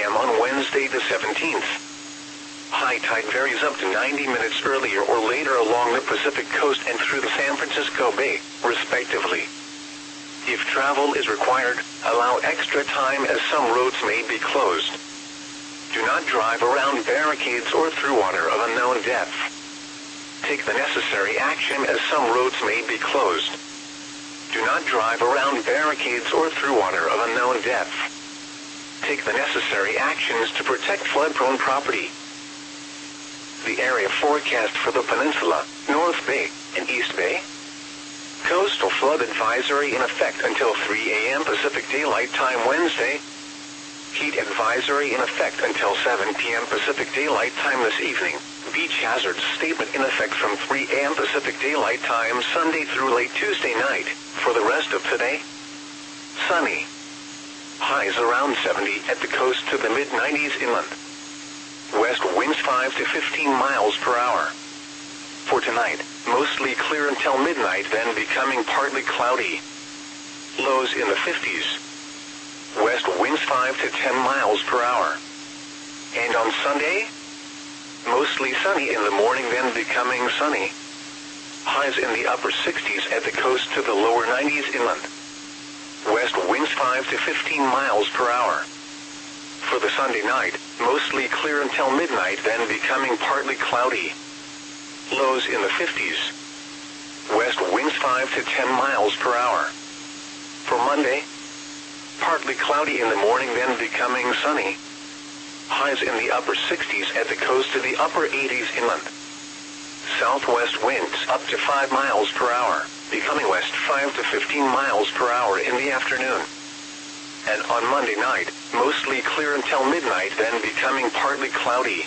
p.m. on Wednesday the 17th. High tide varies up to 90 minutes earlier or later along the Pacific coast and through the San Francisco Bay, respectively. If travel is required, allow extra time as some roads may be closed. Do not drive around barricades or through water of unknown depth. Take the necessary action as some roads may be closed. Do not drive around barricades or through water of unknown depth. Take the necessary actions to protect flood-prone property. The area forecast for the peninsula, North Bay, and East Bay. Coastal flood advisory in effect until 3 a.m. Pacific Daylight Time Wednesday. Heat advisory in effect until 7 p.m. Pacific Daylight Time this evening. Beach hazards statement in effect from 3 a.m. Pacific Daylight Time Sunday through late Tuesday night. For the rest of today, sunny. Highs around 70 at the coast to the mid-90s inland. West winds 5 to 15 miles per hour. For tonight, mostly clear until midnight, then becoming partly cloudy. Lows in the 50s. West winds 5 to 10 miles per hour. And on Sunday, mostly sunny in the morning, then becoming sunny. Highs in the upper 60s at the coast to the lower 90s inland. West winds 5 to 15 miles per hour. For the Sunday night, mostly clear until midnight, then becoming partly cloudy. Lows in the 50s. West winds 5 to 10 miles per hour. For Monday, partly cloudy in the morning, then becoming sunny. Highs in the upper 60s at the coast to the upper 80s inland. Southwest winds up to 5 miles per hour, becoming west 5 to 15 miles per hour in the afternoon. And on Monday night, mostly clear until midnight, then becoming partly cloudy.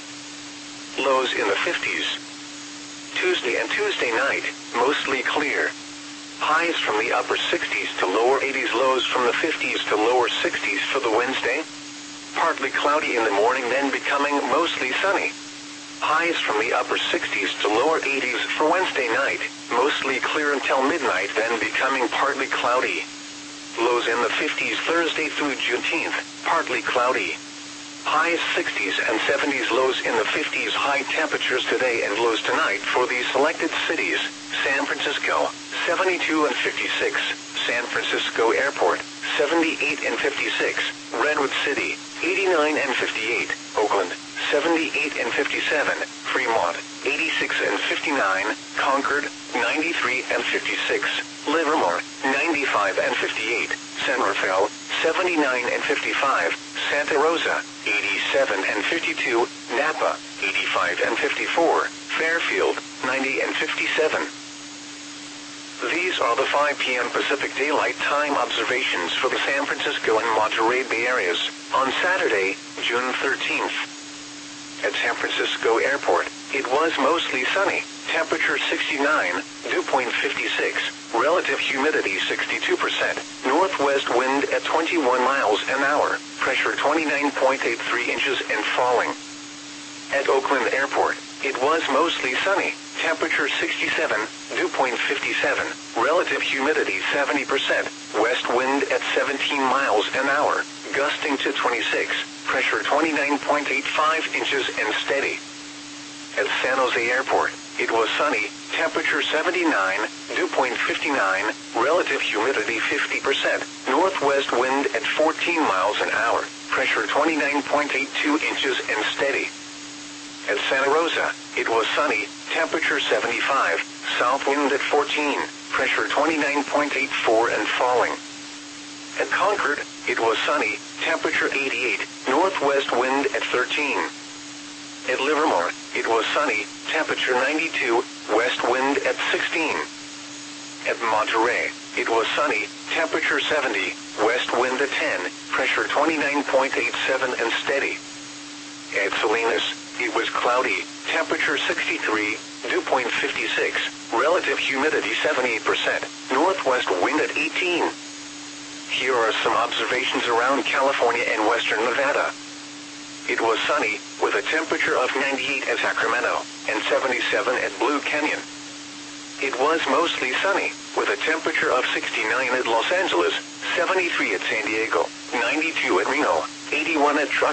Lows in the 50s. Tuesday and Tuesday night, mostly clear. Highs from the upper 60s to lower 80s, lows from the 50s to lower 60s for the Wednesday. Partly cloudy in the morning, then becoming mostly sunny. Highs from the upper 60s to lower 80s for Wednesday night, mostly clear until midnight, then becoming partly cloudy. Lows in the 50s Thursday through Juneteenth, partly cloudy. Highs 60s and 70s, lows in the 50s. High temperatures today and lows tonight for these selected cities: San Francisco, 72 and 56, San Francisco Airport, 78 and 56, Redwood City, 89 and 58, Oakland, 78 and 57, Fremont, 86 and 59, Concord, 93 and 56, Livermore, 95 and 58, San Rafael, 79 and 55, Santa Rosa, 87 and 52, Napa, 85 and 54, Fairfield, 90 and 57. These are the 5 p.m. Pacific Daylight Time observations for the San Francisco and Monterey Bay areas on Saturday, June 13th. At San Francisco Airport, it was mostly sunny, temperature 69, dew point 56, relative humidity 62%, northwest wind at 21 miles an hour, pressure 29.83 inches and falling. At Oakland Airport, it was mostly sunny, temperature 67, dew point 57, relative humidity 70%, west wind at 17 miles an hour, gusting to 26, pressure 29.85 inches and steady. At San Jose Airport, it was sunny, temperature 79, dew point 59, relative humidity 50%, northwest wind at 14 miles an hour, pressure 29.82 inches and steady. At Santa Rosa, it was sunny, temperature 75, south wind at 14, pressure 29.84 and falling. At Concord, it was sunny, temperature 88, northwest wind at 13. At Livermore, it was sunny, temperature 92, west wind at 16. At Monterey, it was sunny, temperature 70, west wind at 10, pressure 29.87 and steady. At Salinas, it was cloudy, temperature 63, dew point 56, relative humidity 78%, northwest wind at 18. Here are some observations around California and western Nevada. It was sunny, with a temperature of 98 at Sacramento, and 77 at Blue Canyon. It was mostly sunny, with a temperature of 69 at Los Angeles, 73 at San Diego, 92 at Reno, 81 at Truckee.